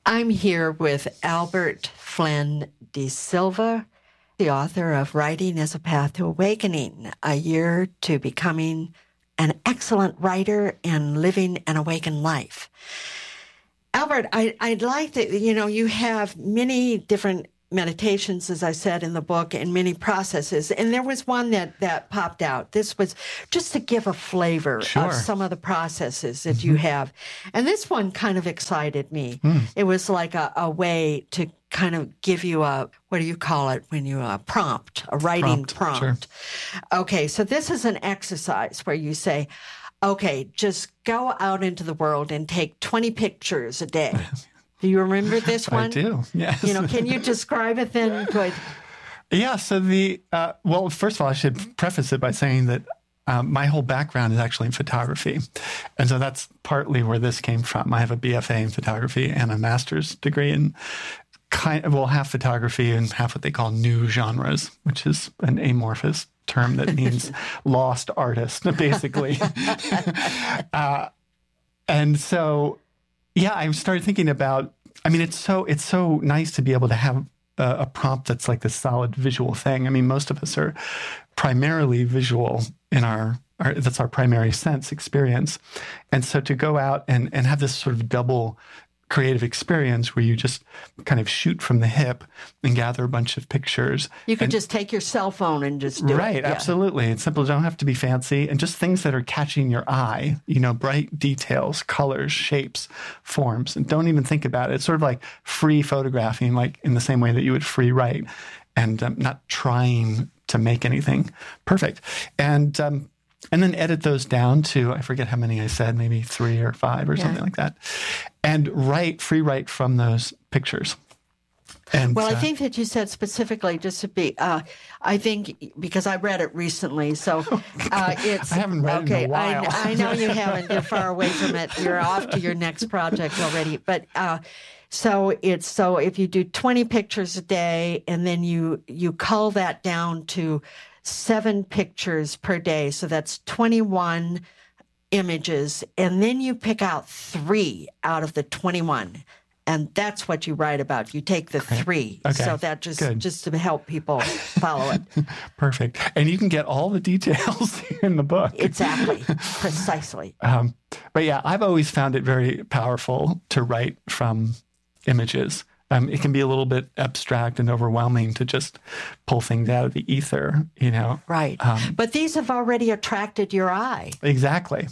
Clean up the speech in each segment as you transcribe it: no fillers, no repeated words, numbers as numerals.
I'm here with Albert Flynn de Silva, the author of Writing as a Path to Awakening, A Year to Becoming an Excellent Writer and Living an Awakened Life. Albert, I'd like to, you have many different meditations, as I said in the book, and many processes. And there was one that popped out. This was just to give a flavor of some of the processes that you have. And this one kind of excited me. It was like a way to kind of give you a, what do you call it when you prompt, a writing prompt. Sure. Okay, so this is an exercise where you say, okay, just go out into the world and take 20 pictures a day. Do you remember this one? I do, yes. Can you describe it then? Good. Yeah, so well, first of all, I should preface it by saying that my whole background is actually in photography. And so that's partly where this came from. I have a BFA in photography and a master's degree in half photography and half what they call new genres, which is an amorphous term that means lost artist, basically. And so, yeah, I started thinking about, it's so nice to be able to have a prompt that's like this solid visual thing. Most of us are primarily visual in that's our primary sense experience. And so to go out and have this sort of double creative experience where you just kind of shoot from the hip and gather a bunch of pictures. You could just take your cell phone and just do it. Right, absolutely. It's simple. Don't have to be fancy. And just things that are catching your eye, bright details, colors, shapes, forms. And don't even think about it. It's sort of like free photographing, like in the same way that you would free write and not trying to make anything perfect. And then edit those down to, I forget how many I said, maybe 3 or 5 or something like that. And free write from those pictures. And, I think that you said specifically, just to be, I think, because I read it recently, so it's... I haven't read it in a while. I know you haven't. You're far away from it. You're off to your next project already. But so if you do 20 pictures a day, and then you cull that down to 7 pictures per day, so that's 21 images, and then you pick out 3 out of the 21, and that's what you write about. You take the 3, so that just to help people follow it. Perfect. And you can get all the details in the book. Exactly, precisely. But yeah, I've always found it very powerful to write from images. It can be a little bit abstract and overwhelming to just pull things out of the ether, Right. But these have already attracted your eye. Exactly.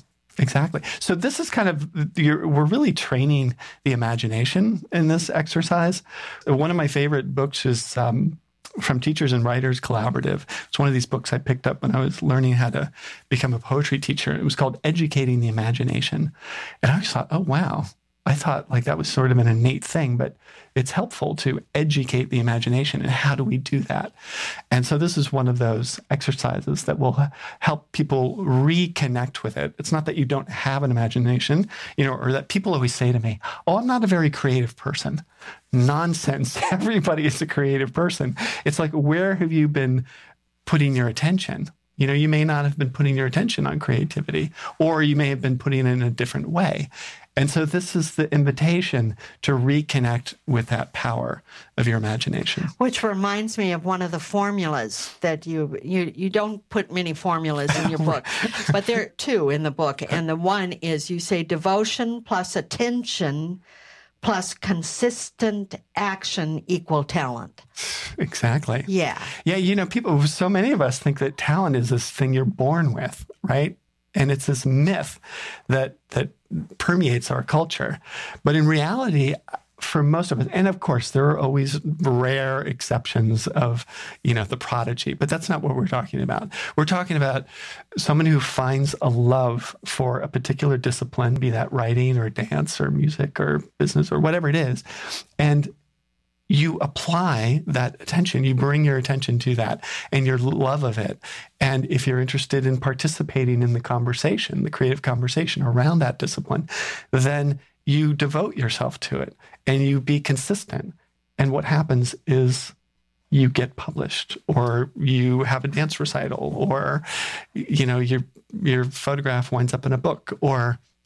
So this is kind of, we're really training the imagination in this exercise. One of my favorite books is from Teachers and Writers Collaborative. It's one of these books I picked up when I was learning how to become a poetry teacher. It was called Educating the Imagination. And I just thought, oh, wow. I thought like that was sort of an innate thing, but it's helpful to educate the imagination. And how do we do that? And so this is one of those exercises that will help people reconnect with it. It's not that you don't have an imagination, or that people always say to me, oh, I'm not a very creative person. Nonsense. Everybody is a creative person. It's like, where have you been putting your attention? You may not have been putting your attention on creativity, or you may have been putting it in a different way. And so this is the invitation to reconnect with that power of your imagination. Which reminds me of one of the formulas that you don't put many formulas in your book, but there are 2 in the book. And the one is, you say devotion plus attention plus consistent action equal talent. Exactly. Yeah. Yeah, so many of us think that talent is this thing you're born with, right? And it's this myth that permeates our culture. But in reality, for most of us, and of course, there are always rare exceptions of, the prodigy, but that's not what we're talking about. We're talking about someone who finds a love for a particular discipline, be that writing or dance or music or business or whatever it is, and you apply that attention, you bring your attention to that and your love of it. And if you're interested in participating in the conversation, the creative conversation around that discipline, then you devote yourself to it and you be consistent. And what happens is you get published, or you have a dance recital, or, your photograph winds up in a book, or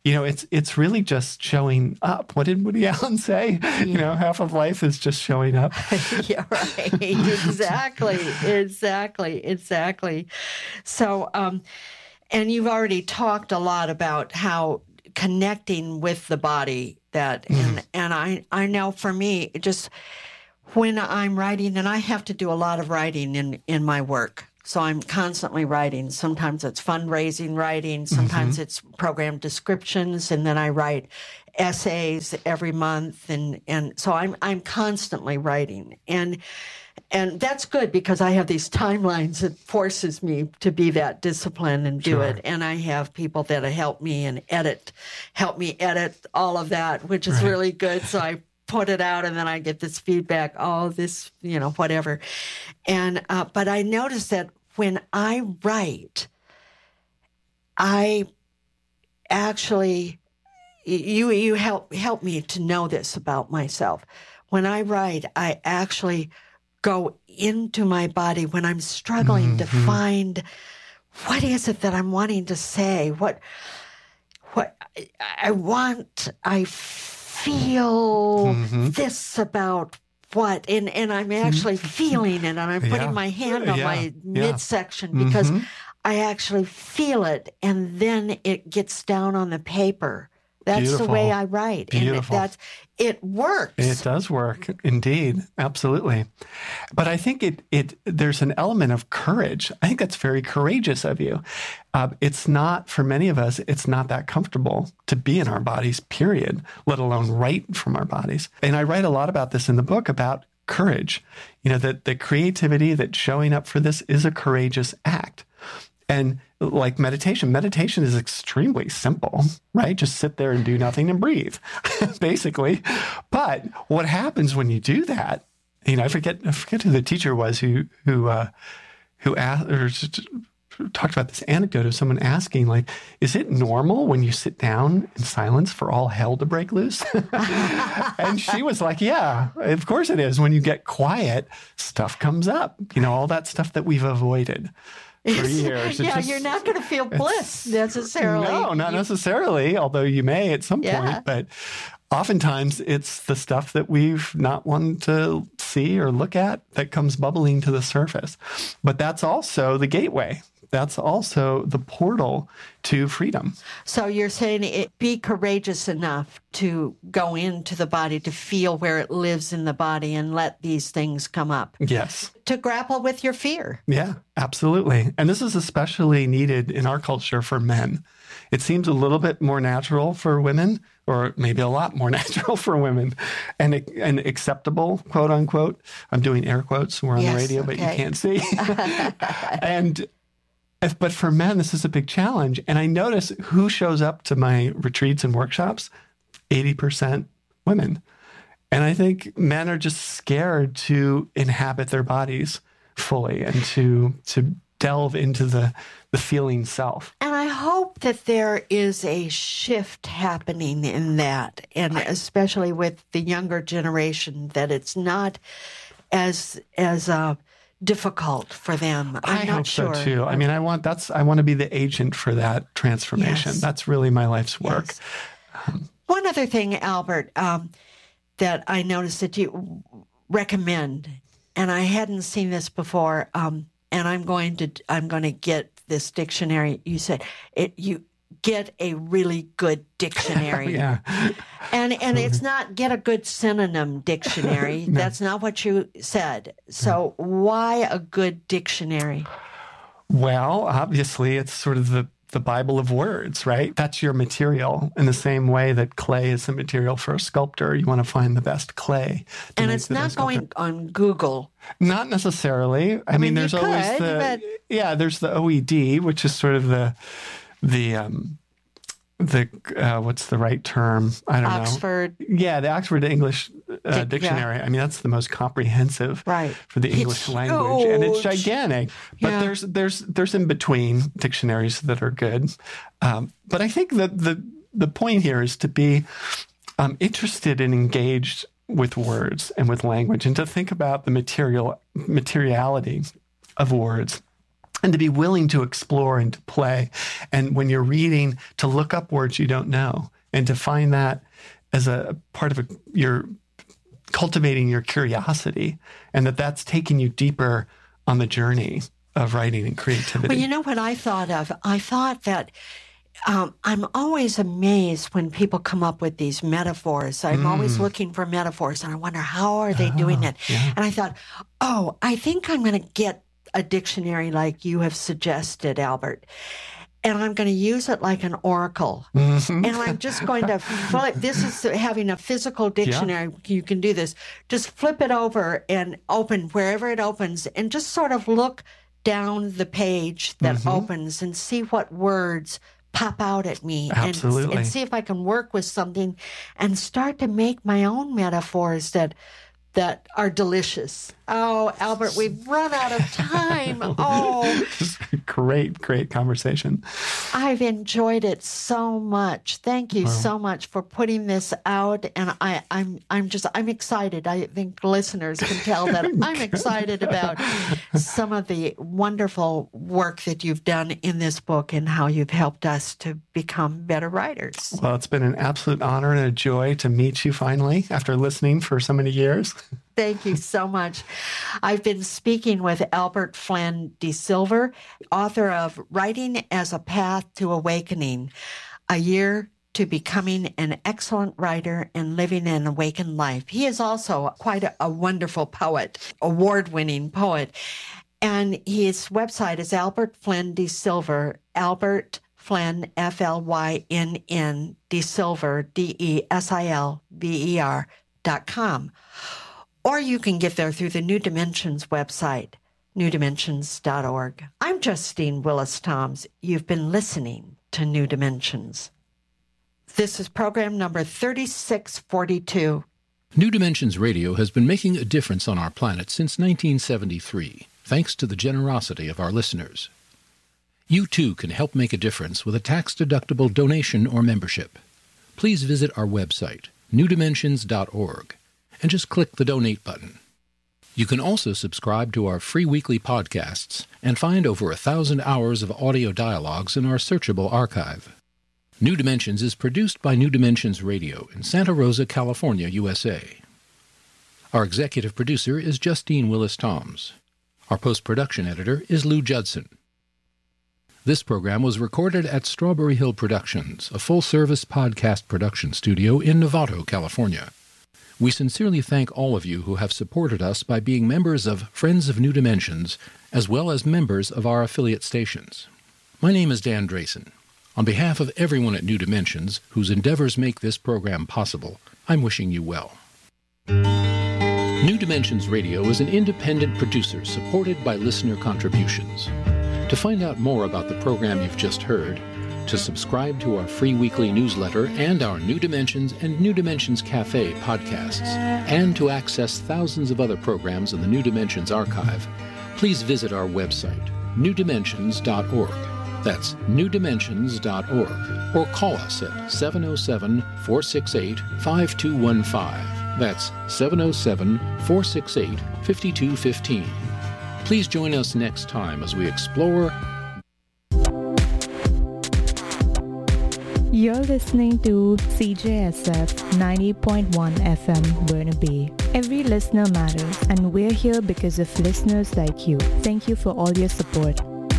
it's really just showing up. What did Woody Allen say? Yeah. Half of life is just showing up. Yeah, right. Exactly. So, and you've already talked a lot about how connecting with the body and I know for me, just when I'm writing, and I have to do a lot of writing in my work. So I'm constantly writing. Sometimes it's fundraising writing. Sometimes it's program descriptions, and then I write essays every month. And so I'm constantly writing. And that's good because I have these timelines that forces me to be that disciplined and do it. And I have people that help me edit all of that, which is really good. So I put it out and then I get this feedback, whatever. And, but I notice that when I write, I actually, you help me to know this about myself. When I write, I actually go into my body when I'm struggling to find what is it that I'm wanting to say, what I feel this about what, and I'm actually feeling it, and I'm putting my hand on my midsection because I actually feel it, and then it gets down on the paper. That's the way I write. Beautiful. And it works. It does work, indeed. Absolutely. But I think there's an element of courage. I think that's very courageous of you. It's not, for many of us, it's not that comfortable to be in our bodies, period, let alone write from our bodies. And I write a lot about this in the book about courage. That the creativity, that showing up for this is a courageous act. And like meditation is extremely simple, right? Just sit there and do nothing and breathe, basically. But what happens when you do that? I forget who the teacher was who asked or talked about this anecdote of someone asking, like, is it normal when you sit down in silence for all hell to break loose? And she was like, yeah, of course it is. When you get quiet, stuff comes up. All that stuff that we've avoided for years. You're not going to feel bliss necessarily. No, not necessarily, although you may at some point. But oftentimes it's the stuff that we've not wanted to see or look at that comes bubbling to the surface. But that's also the gateway. That's also the portal to freedom. So you're saying be courageous enough to go into the body, to feel where it lives in the body and let these things come up. Yes. To grapple with your fear. Yeah, absolutely. And this is especially needed in our culture for men. It seems a little bit more natural for women, or maybe a lot more natural for women, and acceptable, quote unquote. I'm doing air quotes. We're on the radio, but you can't see. But for men, this is a big challenge. And I notice who shows up to my retreats and workshops, 80% women. And I think men are just scared to inhabit their bodies fully and to delve into the feeling self. And I hope that there is a shift happening in that, and especially with the younger generation, that it's not as difficult for them. I'm not sure. I hope so too. I mean, I want to be the agent for that transformation. Yes. That's really my life's work. Yes. One other thing, Albert, that I noticed that you recommend, and I hadn't seen this before, and I'm going to get this dictionary. You said you get a really good dictionary. Yeah. And it's not get a good synonym dictionary. No. That's not what you said. So why a good dictionary? Well, obviously it's sort of the Bible of words, right? That's your material. In the same way that clay is the material for a sculptor, you want to find the best clay. And it's not going on Google. Not necessarily. I mean there's always there's the OED, which is sort of the what's the right term? I don't know. Oxford. Yeah, the Oxford English Dictionary. Yeah. I mean, that's the most comprehensive for the English language, and it's gigantic. But there's in between dictionaries that are good. But I think that the point here is to be interested and engaged with words and with language, and to think about the materiality of words. and to be willing to explore and to play. And when you're reading, to look up words you don't know and to find that as a part of your cultivating your curiosity, and that's taking you deeper on the journey of writing and creativity. Well, you know what I thought of? I thought that I'm always amazed when people come up with these metaphors. I'm always looking for metaphors, and I wonder, how are they doing it? Yeah. And I thought, I think I'm going to get a dictionary like you have suggested, Albert. And I'm going to use it like an oracle. And I'm just going to flip. This is having a physical dictionary. Yeah. You can do this. Just flip it over and open wherever it opens and just sort of look down the page that opens and see what words pop out at me. Absolutely. And see if I can work with something and start to make my own metaphors that are delicious. Oh, Albert, we've run out of time. Oh, great conversation. I've enjoyed it so much. Thank you so much for putting this out, and I'm excited. I think listeners can tell that I'm excited about some of the wonderful work that you've done in this book and how you've helped us to become better writers. Well, it's been an absolute honor and a joy to meet you finally after listening for so many years. Thank you so much. I've been speaking with Albert Flynn DeSilver, author of Writing as a Path to Awakening, A Year to Becoming an Excellent Writer and Living an Awakened Life. He is also quite a wonderful poet, award-winning poet. And his website is Albert Flynn DeSilver, Albert Flynn, Flynn, DeSilver, DeSilver.com. Or you can get there through the New Dimensions website, newdimensions.org. I'm Justine Willis-Toms. You've been listening to New Dimensions. This is program number 3642. New Dimensions Radio has been making a difference on our planet since 1973, thanks to the generosity of our listeners. You too can help make a difference with a tax-deductible donation or membership. Please visit our website, newdimensions.org. and just click the donate button. You can also subscribe to our free weekly podcasts and find over 1,000 hours of audio dialogues in our searchable archive. New Dimensions is produced by New Dimensions Radio in Santa Rosa, California, USA. Our executive producer is Justine Willis-Toms. Our post-production editor is Lou Judson. This program was recorded at Strawberry Hill Productions, a full-service podcast production studio in Novato, California. We sincerely thank all of you who have supported us by being members of Friends of New Dimensions, as well as members of our affiliate stations. My name is Dan Drayson. On behalf of everyone at New Dimensions, whose endeavors make this program possible, I'm wishing you well. New Dimensions Radio is an independent producer supported by listener contributions. To find out more about the program you've just heard, to subscribe to our free weekly newsletter and our New Dimensions and New Dimensions Cafe podcasts, and to access thousands of other programs in the New Dimensions archive, please visit our website, newdimensions.org. That's newdimensions.org. Or call us at 707-468-5215. That's 707-468-5215. Please join us next time as we explore. You're listening to CJSF 90.1 FM Burnaby. Every listener matters, and we're here because of listeners like you. Thank you for all your support.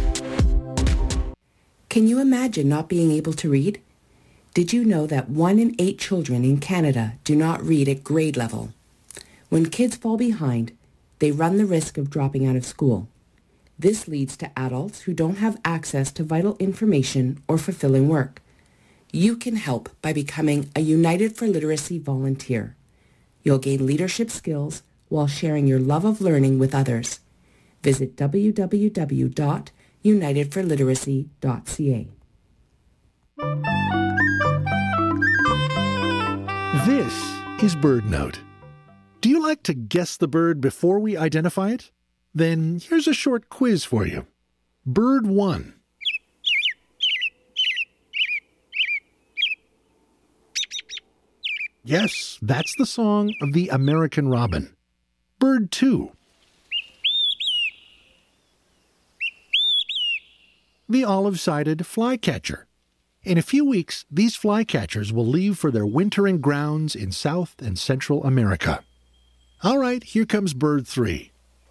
Can you imagine not being able to read? Did you know that 1 in 8 children in Canada do not read at grade level? When kids fall behind, they run the risk of dropping out of school. This leads to adults who don't have access to vital information or fulfilling work. You can help by becoming a United for Literacy volunteer. You'll gain leadership skills while sharing your love of learning with others. Visit www.unitedforliteracy.ca. This is BirdNote. Do you like to guess the bird before we identify it? Then here's a short quiz for you. Bird 1. Yes, that's the song of the American robin. Bird 2. the olive-sided flycatcher. In a few weeks, these flycatchers will leave for their wintering grounds in South and Central America. All right, here comes bird 3.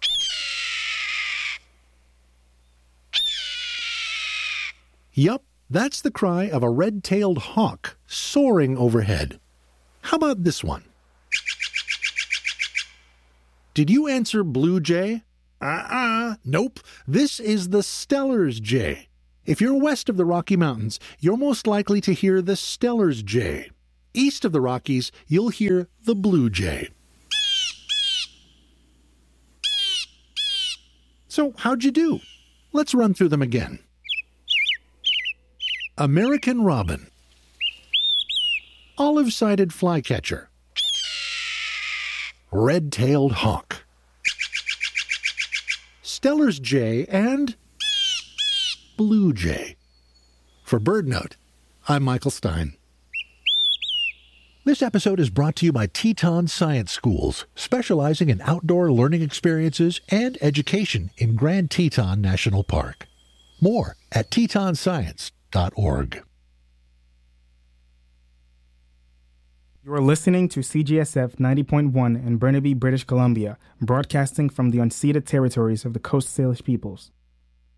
Yup, that's the cry of a red-tailed hawk soaring overhead. How about this one? Did you answer blue jay? Nope. This is the Steller's jay. If you're west of the Rocky Mountains, you're most likely to hear the Steller's jay. East of the Rockies, you'll hear the blue jay. So, how'd you do? Let's run through them again. American robin, olive-sided flycatcher, red-tailed hawk, Steller's jay, and blue jay. For BirdNote, I'm Michael Stein. This episode is brought to you by Teton Science Schools, specializing in outdoor learning experiences and education in Grand Teton National Park. More at tetonscience.org. You are listening to CJSF 90.1 in Burnaby, British Columbia, broadcasting from the unceded territories of the Coast Salish peoples.